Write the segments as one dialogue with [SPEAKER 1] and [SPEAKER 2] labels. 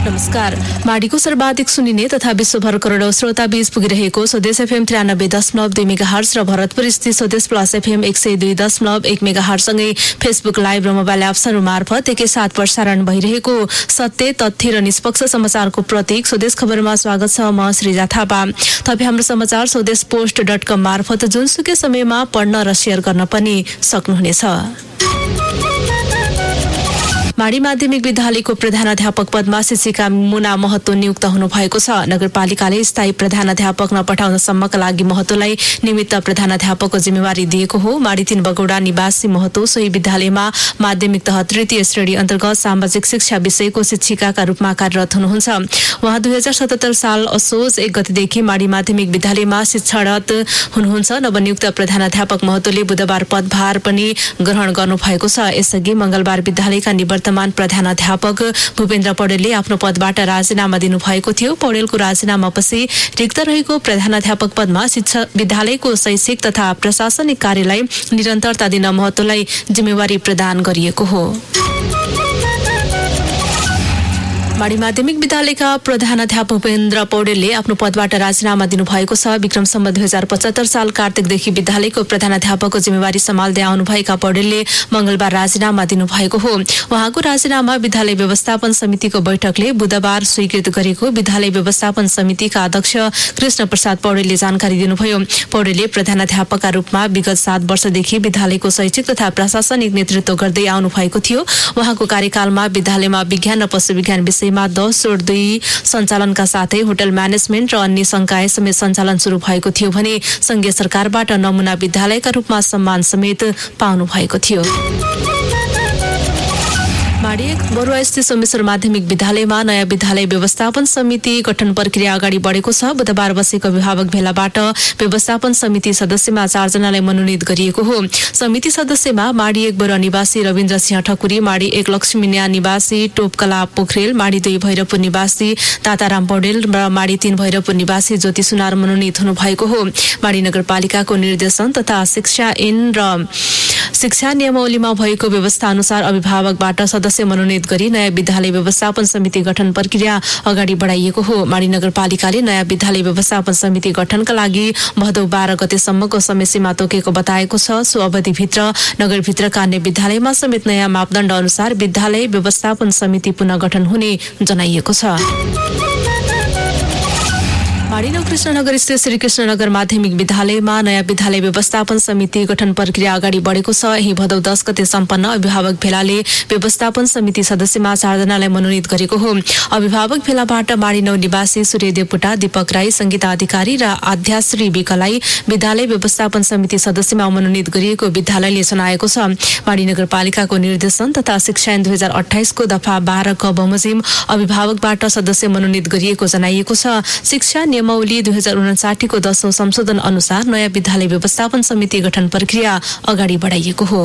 [SPEAKER 1] नमस्कार। माडीको सर्वाधिक सुनिने तथा विश्वभर करोडौं श्रोता बीच पुगिरहेको स्वदेश एफएम 93.2 मेगाहर्ज र भरतपुर स्थित स्वदेश प्लस एफएम 102.1 मेगाहर्ज सँगै फेसबुक लाइभ र मोबाइल एप्सहरू मार्फत एकैसाथ प्रसारण भइरहेको सत्य, तथ्य र निष्पक्ष समाचारको प्रतीक स्वदेश खबरमा स्वागत छ। म श्रीजा थापा। तपाईँ हाम्रो समाचार स्वदेशपोस्ट.com मार्फत जुनसुकै समयमा पढ्न र शेयर गर्न पनि सक्नुहुनेछ। माडी माध्यमिक विद्यालयको प्रधानाध्यापक पदमा शिक्षिका मुना महतो नियुक्त हुनु भएको छ। नगरपालिकाले स्थायी प्रधानाध्यापक नपठाउनसम्मका लागि महतोलाई निमित्त प्रधानाध्यापकको जिम्मेवारी दिएको हो। माडी 3 बगौडा निवासी महतो सोही विद्यालयमा माध्यमिक तह तृतीय श्रेणी अन्तर्गत सामाजिक शिक्षा विषयको शिक्षिकाका रूपमा कार्यरत हुनुहुन्छ। उहाँ 2077 साल असोज 1 गतेदेखि माडी माध्यमिक विद्यालयमा शिक्षारत हुनुहुन्छ। नवनियुक्त प्रधानाध्यापक महतोले बुधबार पदभार पनि ग्रहण गर्नु भएको छ। यसअघि मंगलबार विद्यालयका निवर्तमान प्रधानाध्यापक भूपेन्द्र पौडेलले आफ्नो पदबाट राजीनामा दिनुभएको थियो। पौडेलको राजीनामापछि रिक्त रहेको प्रधानाध्यापक पदमा शिक्षा विद्यालयको शैक्षिक तथा प्रशासनिक कार्यलाई निरन्तरता दिन महतोलाई जिम्मेवारी प्रदान गरिएको हो। माडी माध्यमिक विद्यालयका प्रधानाध्यापक भूपेन्द्र पौडेलले आफ्नो पदबाट राजीनामा दिनुभएको छ। विक्रम सम्वत 2075 साल कार्तिकदेखि विद्यालयको प्रधानाध्यापकको जिम्मेवारी सम्हाल्दै आउनुभएका पौडेलले मंगलबार राजीनामा दिनुभएको हो। उहाँको राजीनामा विद्यालय व्यवस्थापन समितिको बैठकले बुधबार स्वीकृत गरेको विद्यालय व्यवस्थापन समितिका अध्यक्ष कृष्ण प्रसाद पौडेलले जानकारी दिनुभयो। पौडेलले प्रधानाध्यापकका रूपमा विगत 7 वर्षदेखि विद्यालयको शैक्षिक तथा प्रशासनिक नेतृत्व गर्दै आउनुभएको थियो। उहाँको कार्यकालमा विद्यालयमा विज्ञान र पशुविज्ञान विषयमा 10/2 सञ्चालनका साथै होटल म्यानेजमेन्ट र अन्य संकाय समेत सञ्चालन शुरू भएको थियो भने संघीय सरकारबाट नमुना विद्यालयका रूपमा सम्मान समेत पाउनु भएको थियो। माडी 1 बरुवा स्थित सोमेश्वर माध्यमिक विद्यालयमा नयाँ विद्यालय व्यवस्थापन समिति गठन प्रक्रिया अगाडि बढेको छ। बुधबार बसेको अभिभावक भेलाबाट व्यवस्थापन समिति सदस्यमा 4 जनालाई मनोनित गरिएको हो। समिति सदस्यमा माडी 1 बरुवा निवासी रविन्द्र सिंह ठकुरी, माडी 1 लक्ष्मीन्या निवासी टोपकला पोखरेल, माडी 2 भैरवपुर निवासी ताताराम पौडेल र माडी 3 भैरवपुर निवासी ज्योति सुनार मनोनित हुनु भएको हो। माडी नगरपालिकाको निर्देशन तथा शिक्षा ऐन र शिक्षा नियमावलीमा भएको व्यवस्था अनुसार अभिभावकबाट सदस्य मनोनित गरी नयाँ विद्यालय व्यवस्थापन समिति गठन प्रक्रिया अगाडि बढाइएको हो। माडी नगरपालिकाले नयाँ विद्यालय व्यवस्थापन समिति गठनका लागि भदौ 12 गतेसम्मको समय सीमा तोकेको बताएको छ। सो अवधिभित्र नगरभित्रका अन्य विद्यालयमा समेत नयाँ मापदण्ड अनुसार विद्यालय व्यवस्थापन समिति पुनः गठन हुने जनाइएको छ। माडी 9 कृष्णनगर स्थित श्री कृष्णनगर माध्यमिक विद्यालयमा नयाँ विद्यालय व्यवस्थापन समिति गठन प्रक्रिया अगाडि बढेको छ। यही भदौ 10 गते सम्पन्न अभिभावक भेलाले व्यवस्थापन समिति सदस्यमा 4 जनालाई मनोनित गरेको हो। अभिभावक भेलाबाट माडी 9 निवासी सूर्यदेव पुटा, दीपक राई, संगीता अधिकारी र आध्याश्री विकलाई विद्यालय व्यवस्थापन समिति सदस्यमा मनोनित गरिएको विद्यालयले जनाएको छ। माडी नगरपालिकाको निर्देशन तथा शिक्षा ऐन 2028 को दफा 12 क बमोजिम अभिभावकबाट सदस्य मनोनित गरिएको जनाइएको छ। शिक्षा नियमावली 2059 को 10औं संशोधन अनुसार नयाँ विद्यालय व्यवस्थापन समिति गठन प्रक्रिया अगाडि बढाइएको हो।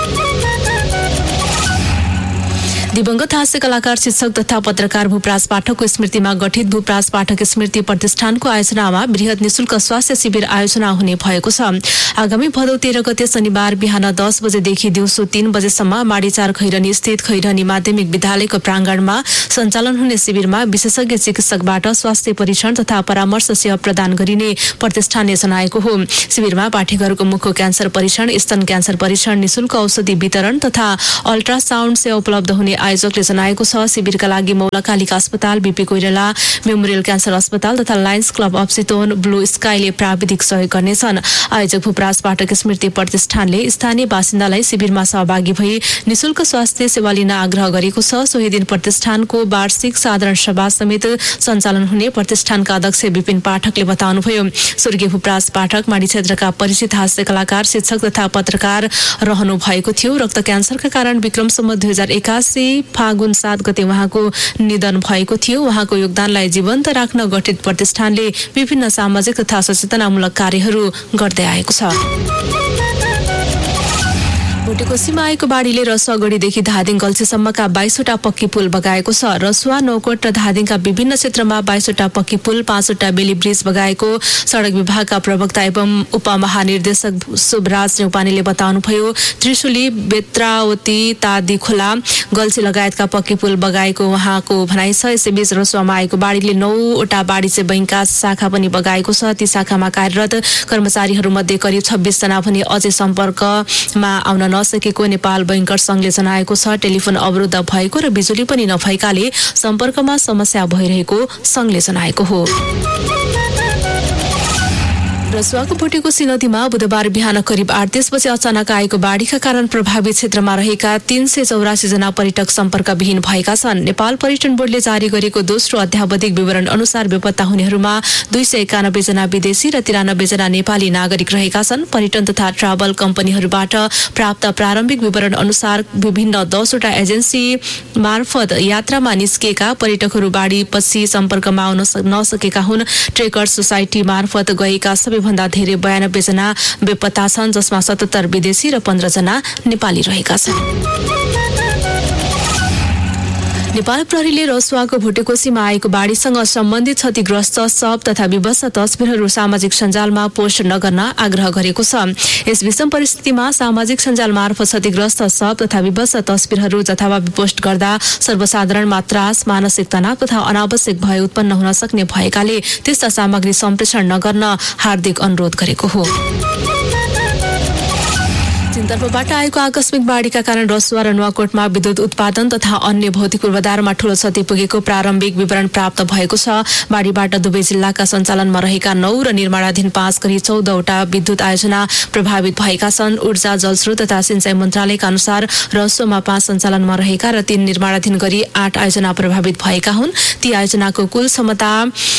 [SPEAKER 1] दिवंगत हास्य कलाकार, शिक्षक तथा पत्रकार भूपराज पाठकको स्मृतिमा गठित भूपराज पाठक स्मृति प्रतिष्ठानको आयोजनामा बृहत निशुल्क स्वास्थ्य शिविर आयोजना हुने भएको छ। आगामी भदौ 13 गते शनिबार बिहान 10 बजेदेखि दिउँसो 3 बजेसम्म माडी 4 खैरनी स्थित खैरनी माध्यमिक विद्यालयको प्राङ्गणमा सञ्चालन हुने शिविरमा विशेषज्ञ चिकित्सकबाट स्वास्थ्य परीक्षण तथा परामर्श सेवा प्रदान गरिने प्रतिष्ठानले जनाएको हो। शिविरमा पाठकहरूको मुखको क्यान्सर परीक्षण, स्तन क्यान्सर परीक्षण, निशुल्क औषधि वितरण तथा अल्ट्रासाउन्ड सेवा उपलब्ध हुने आयोजकले जनाएको छ। शिविरका लागि मौलाकालिका अस्पताल, बीपी कोइराला मेमोरियल क्यान्सर अस्पताल तथा Lions club of Chitwan, blue स्काईले प्राविधिक सहयोग गर्नेछन्। आयोजक भूपराज पाठक स्मृति प्रतिष्ठानले स्थानीय बासिन्दालाई शिविरमा सहभागी भई निशुल्क स्वास्थ्य सेवा लिन आग्रह गरेको छ। सोही दिन प्रतिष्ठानको वार्षिक साधारण सभा समेत सञ्चालन हुने प्रतिष्ठानका अध्यक्ष विपिन पाठकले बताउनुभयो। स्वर्गीय भूपराज पाठक माडी क्षेत्रका परिचित हास्य कलाकार, शिक्षक तथा पत्रकार रहनु भएको थियो। रक्त क्यान्सरका कारण विक्रम सम्वत 2081 फागुन 7 गते उहाँको निधन भएको थियो। उहाँको योगदानलाई जीवन्त राख्न गठित प्रतिष्ठानले विभिन्न सामाजिक तथा सचेतनामूलक कार्यहरू गर्दै आएको छ। भुटेकोसीमा आएको बाढीले रसुवागढीदेखि धादिङ गल्छीसम्मका 22वटा पक्की पुल बगाएको छ। रसुवा, नौकोट र धादिङका विभिन्न क्षेत्रमा 22वटा पक्की पुल, 5वटा बेली ब्रिज बगाएको सडक विभागका प्रवक्ता एवं उपमहानिर्देशक शुभराज नेउपानेले बताउनुभयो। त्रिशुली, बेत्रावती, तादी खोला, गल्छी लगायतका पक्की पुल बगाएको उहाँको भनाइ छ। यसैबीच रसुवामा आएको बाढीले 9वटा वाणिज्य बैंकका शाखा पनि बगाएको छ। ती शाखामा कार्यरत कर्मचारीहरूमध्ये करिब 26 जना भने अझै सम्पर्कमा आउन नसकेको नेपाल बैंकर्स संघले जनाएको छ। टेलिफोन अवरुद्ध भएको र बिजुली पनि नभएकाले सम्पर्कमा समस्या भइरहेको संघले जनाएको हो। रसुवाको भुटेकोसी नदीमा बुधबार बिहान करिब 8:30 बजे अचानक आएको बाढीका कारण प्रभावित क्षेत्रमा रहेका 384 जना पर्यटक सम्पर्कविहीन भएका छन्। नेपाल पर्यटन बोर्डले जारी गरेको दोस्रो अध्यावधिक विवरण अनुसार बेपत्ता हुनेहरूमा 291 जना विदेशी र 93 जना नेपाली नागरिक रहेका छन्। पर्यटन तथा ट्राभल कम्पनीहरूबाट प्राप्त प्रारम्भिक विवरण अनुसार विभिन्न 10वटा एजेन्सी मार्फत यात्रामा निस्किएका पर्यटकहरू बाढीपछि सम्पर्कमा आउन नसकेका हुन्। ट्रेकर्स सोसाइटी मार्फत गएका सबैभन्दा धेरै 92 जना बेपत्ता छन्, जसमा 77 विदेशी र 15 जना नेपाली रहेका छन्। नेपाल प्रहरीले रसुवाको भुटेकोसीमा आएको बाढीसँग सम्बन्धित क्षतिग्रस्त शव तथा विभत्स तस्बिरहरू सामाजिक सञ्जालमा पोस्ट नगर्न आग्रह गरेको छ। यस विषम परिस्थितिमा सामाजिक सञ्जाल मार्फत क्षतिग्रस्त शव तथा विभत्स तस्बिरहरू जथाभावी पोस्ट गर्दा सर्वसाधारणमा त्रास, मानसिक तनाव तथा अनावश्यक भय उत्पन्न हुन सक्ने भएकाले त्यस्ता सामग्री सम्प्रेषण नगर्न हार्दिक अनुरोध गरेको हो। तर्फबाट आएको आकस्मिक बाढीका कारण रसुवा र नुवाकोटमा विद्युत उत्पादन तथा अन्य भौतिक पूर्वाधारमा ठूलो क्षति पुगेको प्रारम्भिक विवरण प्राप्त भएको छ। बाढीबाट दुवै जिल्लाका सञ्चालनमा रहेका 9 र निर्माणाधीन 5 गरी 14वटा विद्युत आयोजना प्रभावित भएका छन्। ऊर्जा, जलस्रोत तथा सिंचाई मन्त्रालयका अनुसार रसुवामा 5 सञ्चालनमा रहेका र 3 निर्माणाधीन गरी 8 आयोजना प्रभावित भएका हुन्। ती आयोजनाको कुल क्षमता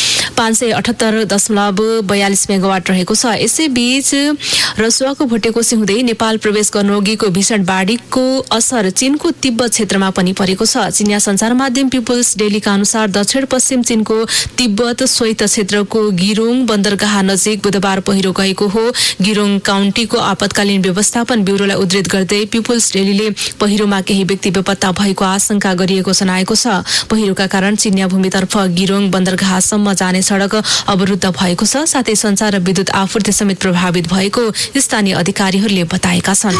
[SPEAKER 1] 578.42 मेगावाट रहेको छ। यसैबीच रसुवाको भुटेकोसी हुँदै नेपाल प्रवेश गर्नुअघिको भीषण बाढीको असर चीनको तिब्बत क्षेत्रमा पनि परेको छ। चीनिया सञ्चार माध्यम पिपुल्स डेलीका अनुसार दक्षिण पश्चिम चीनको तिब्बत स्वैत क्षेत्रको गिरोङ बन्दरगाह नजिक बुधबार पहिरो गएको हो। गिरोङ काउन्टीको आपतकालीन व्यवस्थापन ब्युरोलाई उद्धृत गर्दै पिपुल्स डेलीले पहिरोमा केही व्यक्ति बेपत्ता भएको आशंका गरिएको जनाएको छ। पहिरोका कारण चीनिया भूमितर्फ गिरोङ बन्दरगाहसम्म जाने सडक अवरुद्ध भएको छ। साथै सञ्चार र विद्युत आपूर्ति समेत प्रभावित भएको स्थानीय अधिकारीहरूले बताएका छन्।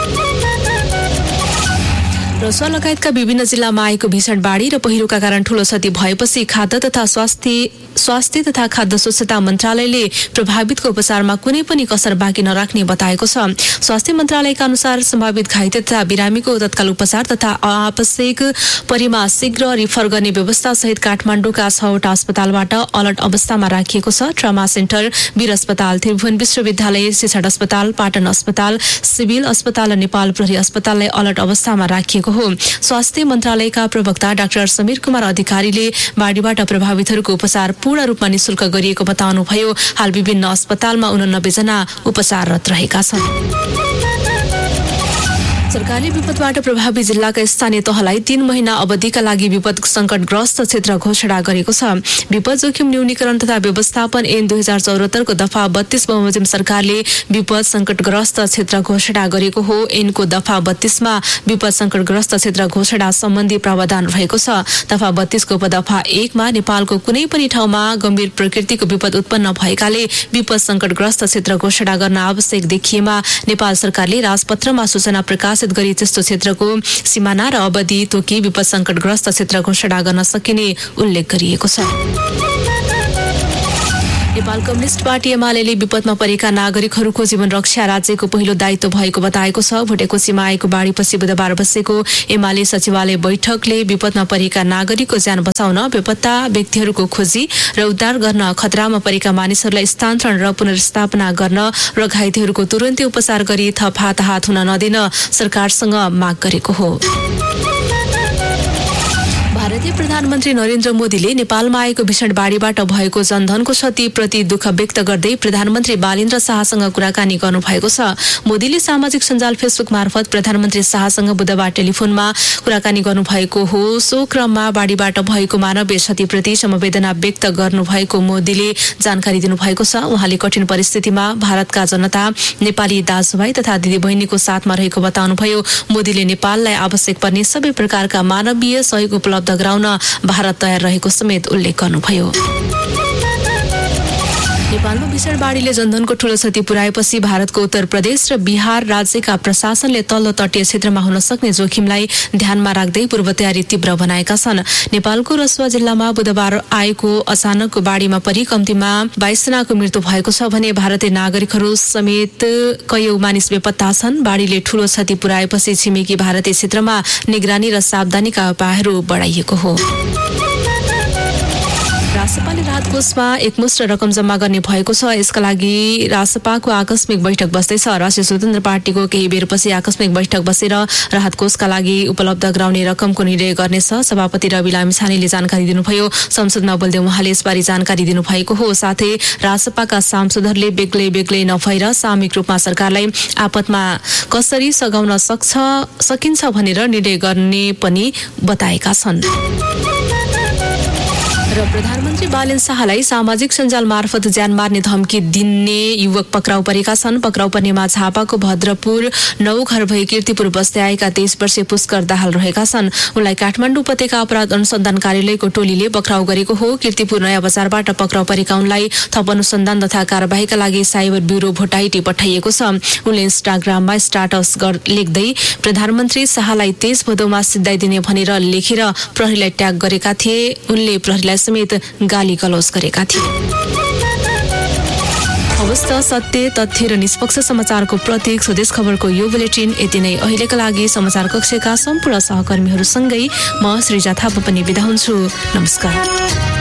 [SPEAKER 1] रसुवा लगायतका विभिन्न जिल्लामा आएको भीषण बाढी र पहिरोका कारण ठूलो क्षति भएपछि खाद्य तथा स्वास्थ्य तथा खाद्य स्वच्छता मन्त्रालयले प्रभावितको उपचारमा कुनै पनि कसर बाँकी नराख्ने बताएको छ। स्वास्थ्य मन्त्रालयका अनुसार सम्भावित घाइते तथा बिरामीको तत्काल उपचार तथा आवश्यक परेमा शीघ्र रिफर गर्ने व्यवस्था सहित काठमाडौँका 6वटा अस्पतालबाट अलर्ट अवस्थामा राखिएको छ। ट्रमा सेन्टर, वीर अस्पताल, त्रिभुवन विश्वविद्यालय, शिक्षण अस्पताल, पाटन अस्पताल, सिभिल अस्पताल र नेपाल प्रहरी अस्पताललाई अलर्ट अवस्थामा राखिएको हो। स्वास्थ्य मन्त्रालयका प्रवक्ता डाक्टर समीर कुमार अधिकारीले बाढीबाट प्रभावितहरूको उपचार पूर्ण रूपमा निशुल्क गरिएको बताउनुभयो। हाल विभिन्न अस्पतालमा 89 जना उपचाररत रहेका छन्। सरकारले विपदबाट प्रभावित जिल्लाका स्थानीय तहलाई 3 महिना अवधिका लागि विपद संकटग्रस्त क्षेत्र घोषणा गरेको छ। विपद जोखिम न्यूनीकरण तथा व्यवस्थापन ऐन 2074 को दफा 32 बमोजिम सरकारले विपद संकटग्रस्त क्षेत्र घोषणा गरेको हो। ऐनको दफा 32 मा विपद संकटग्रस्त क्षेत्र घोषणा सम्बन्धी प्रावधान रहेको छ। दफा 32 को उपदफा 1 मा नेपालको कुनै पनि ठाउँमा गम्भीर प्रकृतिको विपद उत्पन्न भएकाले विपद संकटग्रस्त क्षेत्र घोषणा गर्न आवश्यक देखिएमा नेपाल सरकारले राजपत्रमा सूचना प्रकाश गरी त्यस्तो क्षेत्रको सिमाना र अवधि तोकी विपद संकटग्रस्त क्षेत्र घोषणा गर्न सकिने उल्लेख गरिएको छ। नेपाल कम्युनिस्ट पार्टी एमाले विपदमा परेका नागरिकहरूको जीवन रक्षा राज्यको पहिलो दायित्व भएको बताएको छ। भुटेकोसीमा आएको बाढीपछि बुधबार बसेको एमाले सचिवालय बैठकले विपदमा परेका नागरिकको ज्यान बचाउन, बेपत्ता व्यक्तिहरूको खोजी र उद्धार गर्न, खतरामा परेका मानिसहरूलाई स्थानान्तरण र पुनर्स्थापना गर्न र घाइतेहरूको तुरुन्तै उपचार गरी थप हाताहात हुन नदिन सरकारसँग माग गरेको हो। भारतीय प्रधानमन्त्री नरेन्द्र मोदीले नेपालमा आएको भीषण बाढीबाट भएको जनधनको क्षतिप्रति दुःख व्यक्त गर्दै प्रधानमन्त्री बालेन्द्र शाहसँग कुराकानी गर्नुभएको छ। मोदीले सामाजिक सञ्जाल फेसबुक मार्फत प्रधानमन्त्री शाहसँग बुधबार टेलिफोनमा कुराकानी गर्नुभएको हो। सो क्रममा बाढीबाट भएको मानवीय क्षतिप्रति समवेदना व्यक्त गर्नुभएको मोदीले जानकारी दिनुभएको छ। उहाँले कठिन परिस्थितिमा भारतका जनता, नेपाली दाजुभाइ तथा दिदीबहिनीको साथमा रहेको बताउनुभयो। मोदीले नेपाललाई आवश्यक पर्ने सबै प्रकारका मानवीय सहयोग उपलब्ध गराउन भारत तयार रहेको समेत उल्लेख गर्नुभयो। नेपालमा भीषण बाढीले जनधनको ठूलो क्षति पुर्याएपछि भारतको उत्तर प्रदेश र बिहार राज्यका प्रशासनले तल्लो तटीय क्षेत्रमा हुन सक्ने जोखिमलाई ध्यानमा राख्दै पूर्व तयारी तीव्र बनाएका छन्। नेपालको रसुवा जिल्लामा बुधबार आएको अचानक बाढीमा परि कम्तीमा 22 जनाको मृत्यु भएको छ भने भारतीय नागरिकहरू समेत कयौं मानिस बेपत्ता छन्। बाढीले ठूलो क्षति पुर्याएपछि छिमेकी भारतीय क्षेत्रमा निगरानी र सावधानीका उपायहरू बढाइएको हो। रासपाले राहत कोषमा एकमुष्ट रकम जम्मा गर्ने भएको छ। यसका लागि रासपाको आकस्मिक बैठक बस्दैछ। राष्ट्रिय स्वतन्त्र पार्टीको केही बेरपछि आकस्मिक बैठक बसेर राहत कोषका लागि उपलब्ध गराउने रकमको निर्णय गर्नेछ। सभापति रवि लामिछानेले जानकारी दिनुभयो। संसदमा बोल्दै उहाँले यसबारे जानकारी दिनुभएको हो। साथै रासपाका सांसदहरूले बेग्लै बेग्लै नभएर सामूहिक रूपमा सरकारलाई आपतमा कसरी सघाउन सकिन्छ भनेर निर्णय गर्ने पनि बताएका छन्। र प्रधानमन्त्री बालेन्द्र शाहलाई सामाजिक सञ्जाल मार्फत ज्यान मार्ने धम्की दिने युवक पक्राउ परेका छन्। पक्राउ पर्नेमा झापाको भद्रपुर 9 घर भई कीर्तिपुर बस्दै आएका 23 वर्षीय पुष्कर दाहाल रहेका छन्। उनलाई काठमाडौँ उपत्यका अपराध अनुसन्धान कार्यालयको टोलीले पक्राउ गरेको हो। कीर्तिपुर नयाँ बजारबाट पक्राउ परेका उनलाई थप अनुसन्धान तथा कारबाहीका लागि साइबर ब्युरो भोटाइटी पठाइएको छ। उनले इन्स्टाग्राममा स्ट्याटस लेख्दै प्रधानमन्त्री शाहलाई तेज भदौमा सिद्धाइदिने भनेर लेखेर प्रहरीलाई ट्याग गरेका थिए। उनले प्रहरीलाई समेत गाली गलौज गरेका थिए। अवस्था सत्य, तथ्य र निष्पक्ष समाचारको प्रतीक स्वदेश खबरको यो बुलेटिन यति नै। अहिलेका लागि समाचार कक्षका सम्पूर्ण सहकर्मीहरूसँगै म सृजा थापा पनि बिदा हुन्छु। नमस्कार।